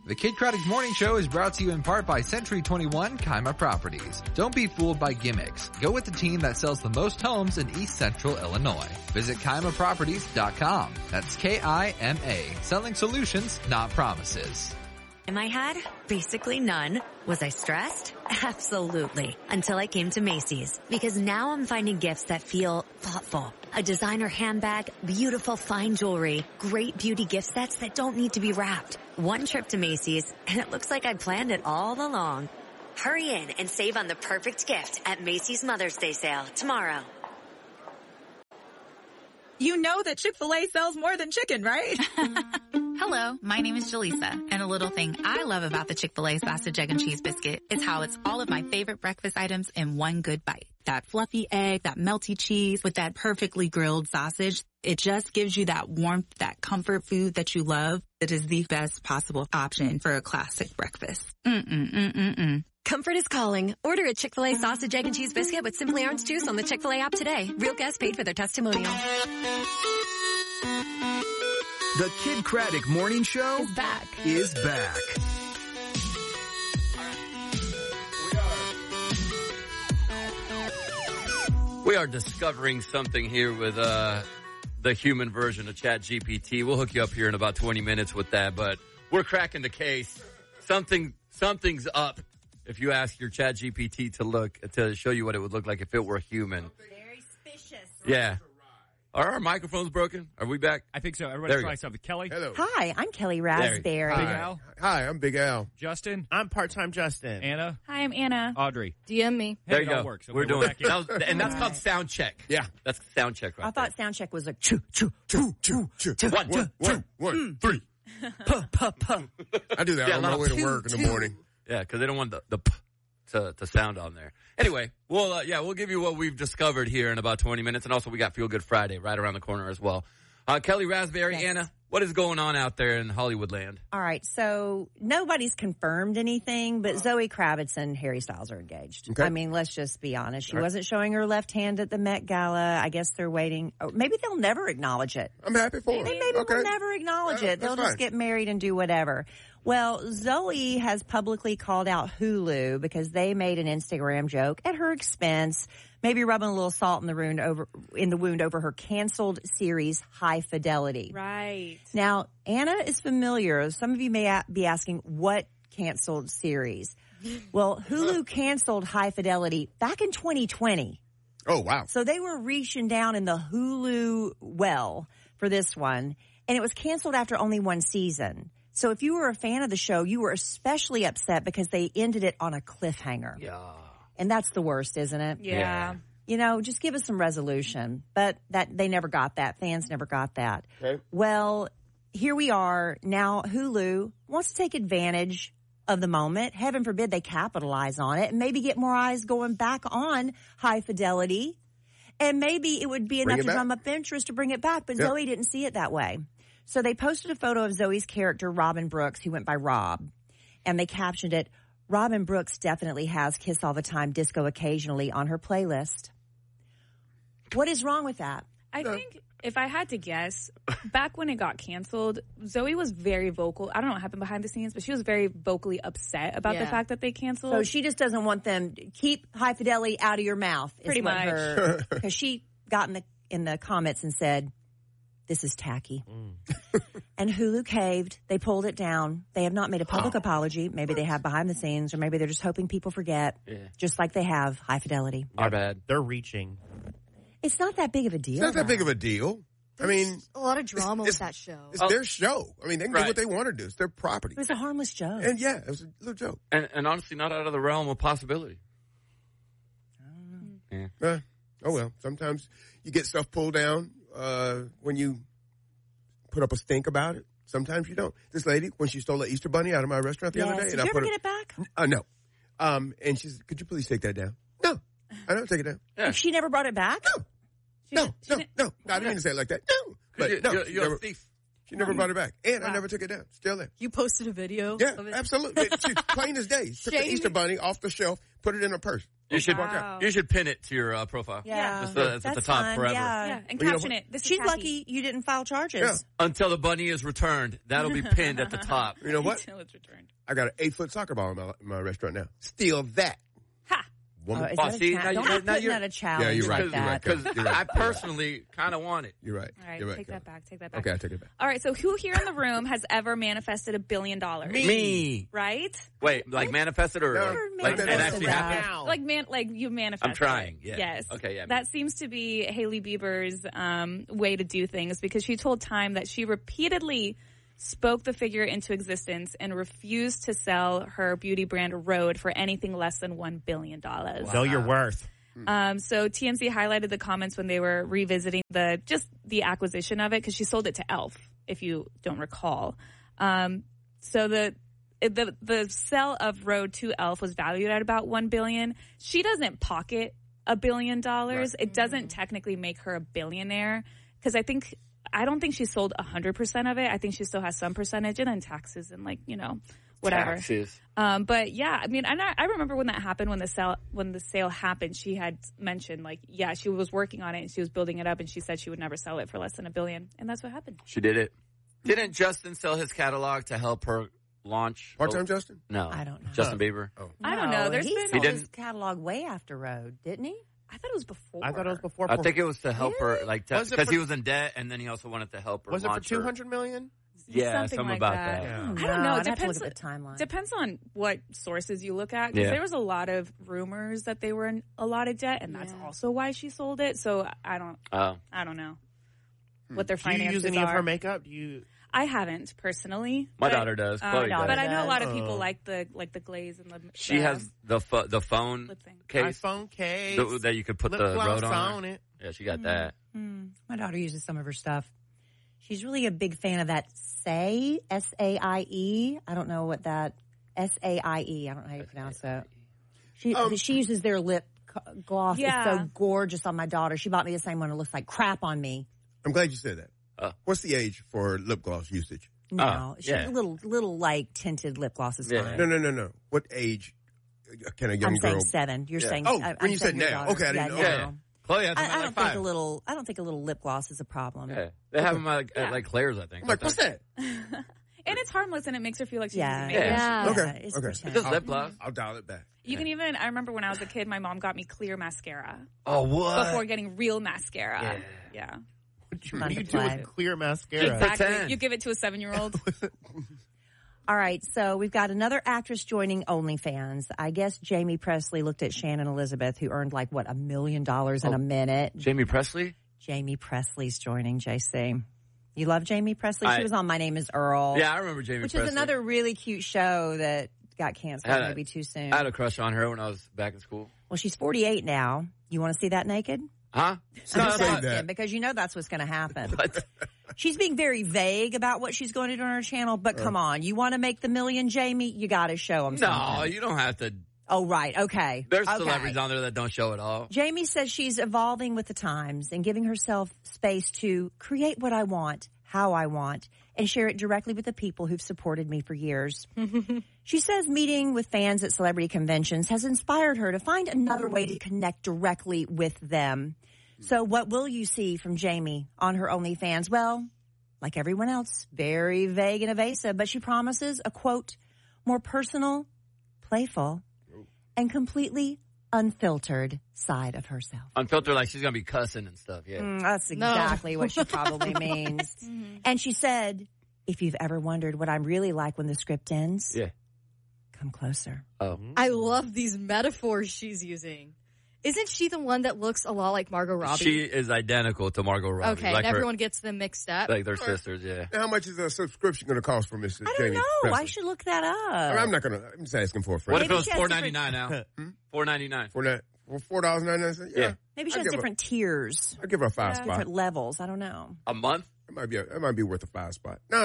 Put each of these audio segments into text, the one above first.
The Kid Craddock Morning Show is brought to you in part by Century 21 Kima Properties. Don't be fooled by gimmicks. Go with the team that sells the most homes in East Central Illinois. Visit KimaProperties.com. That's K-I-M-A. Selling solutions, not promises. I had? Basically none. Was I stressed? Absolutely. Until I came to Macy's. Because now I'm finding gifts that feel thoughtful. A designer handbag, beautiful fine jewelry, great beauty gift sets that don't need to be wrapped. One trip to Macy's, and it looks like I planned it all along. Hurry in and save on the perfect gift at Macy's Mother's Day sale tomorrow. You know that Chick-fil-A sells more than chicken, right? Hello, my name is Jaleesa, and a little thing I love about the Chick-fil-A sausage, egg, and cheese biscuit is how it's all of my favorite breakfast items in one good bite. That fluffy egg, that melty cheese with that perfectly grilled sausage. It just gives you that warmth, that comfort food that you love. It is the best possible option for a classic breakfast. Comfort is calling. Order a Chick-fil-A sausage, egg, and cheese biscuit with Simply Orange Juice on the Chick-fil-A app today. Real guests paid for their testimonial. The Kid Craddock Morning Show is back. We are discovering something here with the human version of ChatGPT. We'll hook you up here in about 20 minutes with that, but we're cracking the case. Something's up if you ask your ChatGPT to show you what it would look like if it were human. Very suspicious. Yeah. Are our microphones broken? Are we back? I think so. Everybody try something. Kelly? Hello. Hi, I'm Kelly Raspberry. Big Al? Hi, I'm Big Al. Justin? I'm part-time Justin. Anna? Hi, I'm Anna. Audrey? DM me. There you go. Works. Okay, we're doing it. And that's called sound check. Yeah. That's sound check right I thought sound check was like One, three. I do that on my way to work in the morning. Yeah, because they don't want the p to sound on there. Anyway, we'll give you what we've discovered here in about 20 minutes, and also we got Feel Good Friday right around the corner as well. Kelly Raspberry, Yes. Anna, what is going on out there in Hollywood land? All right, so nobody's confirmed anything, but Zoe Kravitz and Harry Styles are engaged. Okay. I mean, let's just be honest. She wasn't showing her left hand at the Met Gala. I guess they're waiting. Or maybe they'll never acknowledge it. I'm happy for her. Maybe we'll never acknowledge it. They'll just get married and do whatever. Well, Zoe has publicly called out Hulu because they made an Instagram joke at her expense, maybe rubbing a little salt in the wound over her canceled series High Fidelity. Right. Now, Anna is familiar. Some of you may be asking, what canceled series? Well, Hulu canceled High Fidelity back in 2020. Oh, wow. So they were reaching down in the Hulu well for this one, and it was canceled after only one season. So if you were a fan of the show, you were especially upset because they ended it on a cliffhanger. Yeah. And that's the worst, isn't it? Yeah. You know, just give us some resolution. But that they never got that. Fans never got that. Okay. Well, here we are. Now Hulu wants to take advantage of the moment. Heaven forbid they capitalize on it and maybe get more eyes going back on High Fidelity. And maybe it would be enough to drum up interest to bring it back. But Zoe didn't see it that way. So they posted a photo of Zoe's character, Robin Brooks, who went by Rob. And they captioned it, Robin Brooks definitely has Kiss All the Time, Disco Occasionally on her playlist. What is wrong with that? I think if I had to guess, back when it got canceled, Zoe was very vocal. I don't know what happened behind the scenes, but she was very vocally upset about the fact that they canceled. So she just doesn't want them to keep High Fidelity out of your mouth. Pretty much. Because she got in the comments and said, this is tacky. And Hulu caved. They pulled it down. They have not made a public apology. Maybe they have behind the scenes, or maybe they're just hoping people forget, just like they have High Fidelity. Our bad. They're reaching. It's not that big of a deal. It's not that big of a deal. I mean, a lot of drama with that show. It's their show. I mean, they can do what they want to do. It's their property. It was a harmless joke. And it was a little joke. And honestly, not out of the realm of possibility. I don't know. Yeah. Oh, well. Sometimes you get stuff pulled down when you put up a stink about it. Sometimes you don't. This lady, when she stole the Easter bunny out of my restaurant the other day. Did you ever get it back? No. And she said, could you please take that down? No. I don't take it down. Yeah. She never brought it back? No. I didn't mean to say it like that. No. But you're a thief. She never brought it back. And I never took it down. Still there. You posted a video? Yeah, absolutely. She's plain as day. Took the Easter bunny off the shelf, put it in her purse. You should pin it to your profile. Yeah. It's at the top fun. forever. Yeah. And caption it. This is She's Kathy. lucky you didn't file charges. Yeah. Until the bunny is returned. That'll be pinned at the top. You know what? Until it's returned. I got an 8-foot soccer ball in my restaurant now. Steal that. Ha! Woman. Is that see, a now Don't be putting you're- that a challenge Yeah, you're right. like that. Because You're right. I personally kind of want it. You're right. All right, You're right. take that back. Take that back. Okay, I take it back. All right, so who here in the room has ever manifested $1 billion? Me. Right? Wait, like manifested or No, like it manifested. actually happened? Like you manifested. I'm trying, yeah. Yes. Okay, yeah. That seems to be Hailey Bieber's way to do things because she told Time that she repeatedly spoke the figure into existence and refused to sell her beauty brand Rhode for anything less than $1 billion. Know your worth. So TMZ highlighted the comments when they were revisiting the acquisition of it because she sold it to Elf, if you don't recall. So the sale of Rhode to Elf was valued at about $1 billion. She doesn't pocket $1 billion. Right. It doesn't technically make her a billionaire because I don't think she sold 100% of it. I think she still has some percentage and then taxes and whatever. Taxes. But yeah, I mean, I remember when that happened, when the sale happened, she had mentioned she was working on it and she was building it up and she said she would never sell it for less than $1 billion. And that's what happened. She did it. Didn't Justin sell his catalog to help her launch? Part-time Justin? No. I don't know. Justin Bieber? Oh. I don't know. He sold didn't- his catalog way after Rhode, didn't he? I thought it was before. I thought it was before. I think it was to help her, Was it because for- he was in debt, and then he also wanted to help her Was it for launch her. $200 million? Yeah, Something something like about that. that. Yeah. I don't know. I'd have to Depends. look at the timeline. Depends on what sources you look at. Because Yeah. there was a lot of rumors that they were in a lot of debt, and that's also why she sold it. So I don't know what their Do you finances use any are. of her makeup? Do you? I haven't personally. My but, daughter does. Chloe does. But I know a lot of Oh. people like the glaze and the. She has the phone lip thing. case iPhone case. that you could put lip the gloss Rhode on. it. Yeah, she got that. My daughter uses some of her stuff. She's really a big fan of that Saie, S-A-I-E. I don't know what that, S-A-I-E. I don't know how you pronounce that. She uses their lip gloss. Yeah. It's so gorgeous on my daughter. She bought me the same one. It looks like crap on me. I'm glad you said that. What's the age for lip gloss usage? No, yeah. little like tinted lip gloss is Yeah. fine. No. What age can a young I'm girl? saying 7. You're Yeah. saying Oh, I'm when you saying said your now. daughter. Okay, I didn't know. Yeah, Yeah. no. Chloe has them I at don't like think $5. I don't think a little lip gloss is a problem. Yeah. They have them at Claire's, I think. I'm like, what's that? And it's harmless, and it makes her feel like she's Yeah. using makeup. Yeah. Okay. It's Okay. pretend. It's just lip gloss. I'll dial it back. You can even. I remember when I was a kid, my mom got me clear mascara Oh, what? before getting real mascara. Yeah. What Fun do you to do play. with clear mascara? Exactly. Pretend. You give it to a 7-year-old. All right, so we've got another actress joining OnlyFans. I guess Jamie Presley looked at Shannon Elizabeth, who earned like, $1 million in a minute. Jamie Presley? Jamie Presley's joining, JC. You love Jamie Presley? She was on My Name is Earl. Yeah, I remember Jamie Which Presley. is another really cute show that got canceled maybe too soon. I had a crush on her when I was back in school. Well, she's 48 now. You want to see that naked? Huh? I'm just asking, because you know that's what's going to happen. She's being very vague about what she's going to do on her channel, but come on. You want to make the million, Jamie? You got to show them something. No, you don't have to. Oh, right. Okay. There's Okay. celebrities on there that don't show it all. Jamie says she's evolving with the times and giving herself space to create what I want, how I want, and share it directly with the people who've supported me for years. She says meeting with fans at celebrity conventions has inspired her to find another way to connect directly with them. So what will you see from Jamie on her OnlyFans? Well, like everyone else, very vague and evasive, but she promises a, quote, more personal, playful, and completely unfiltered side of herself. Unfiltered, like she's going to be cussing and stuff, yeah. That's exactly what she probably means. And she said, if you've ever wondered what I'm really like when the script ends, Yeah. come closer. Oh. I love these metaphors she's using. Isn't she the one that looks a lot like Margot Robbie? She is identical to Margot Robbie. Okay, like and everyone gets them mixed up. Like they're sisters, yeah. Now, how much is a subscription going to cost for Mrs. I don't Jamie know. Presley? I should look that up. I'm not going to. I'm just asking for a friend. What if it Maybe was she has $4.99 now? $4.99. For that, for $4.99? Yeah. Maybe she I'd has give different tiers, I'll give her a 5 spot. different levels. I don't know. A month? It might be worth a 5 spot. No.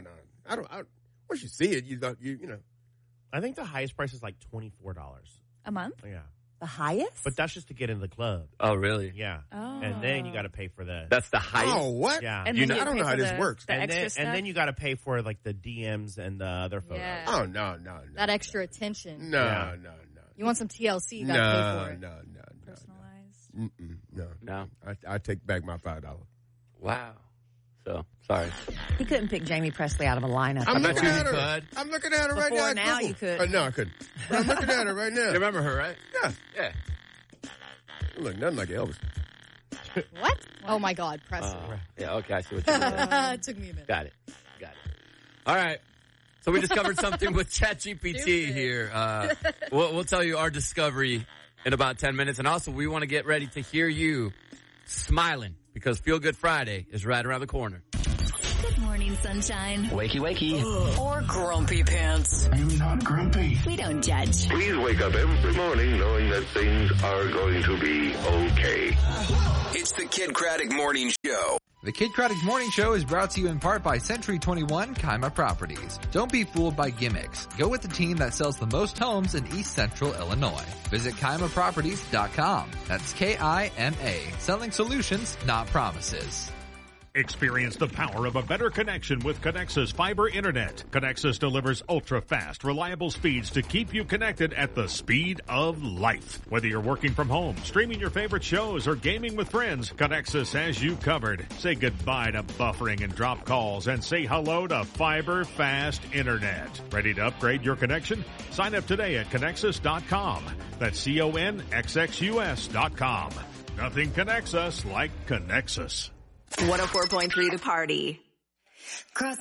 I don't. Once you see it, you know. I think the highest price is like $24. A month? Yeah. The highest? But that's just to get in the club. Oh, really? Yeah. Oh. And then you got to pay for the. That's the highest. Oh, what? Yeah. And You then know- I don't pay know how for this works. The and extra then, stuff. and then you got to pay for like the DMs and the other photos. Yeah. Oh, no. That extra attention. No, Yeah. no. You want some TLC? You gotta pay for it. No. Personalized. No. I take back my $5. Wow. So, sorry. He couldn't pick Jamie Presley out of a lineup. I'm bet looking you at he her. could. I'm looking at her right Before now. now you could. No, I couldn't. But I'm looking at her right now. You remember her, right? Yeah. Yeah. Look, nothing like Elvis. What? Oh my God, Presley. Yeah, okay, I see what you're saying. It took me a minute. Got it. All right. So we discovered something with ChatGPT here. We'll tell you our discovery in about 10 minutes. And also, we want to get ready to hear you smiling because Feel Good Friday is right around the corner. Good morning, sunshine. Wakey, wakey. Or grumpy pants. I'm not grumpy. We don't judge. Please wake up every morning knowing that things are going to be okay. It's the Kid Craddock Morning Show. The Kid Craddock Morning Show is brought to you in part by Century 21 Kaima Properties. Don't be fooled by gimmicks. Go with the team that sells the most homes in East Central Illinois. Visit KaimaProperties.com. That's K-I-M-A. Selling solutions, not promises. Experience the power of a better connection with Connexus Fiber Internet. Connexus delivers ultra-fast, reliable speeds to keep you connected at the speed of life. Whether you're working from home, streaming your favorite shows, or gaming with friends, Connexus has you covered. Say goodbye to buffering and drop calls and say hello to Fiber Fast Internet. Ready to upgrade your connection? Sign up today at Connexus.com. That's CONXXUS.com. Nothing connects us like Connexus. 104.3 The Party. Cross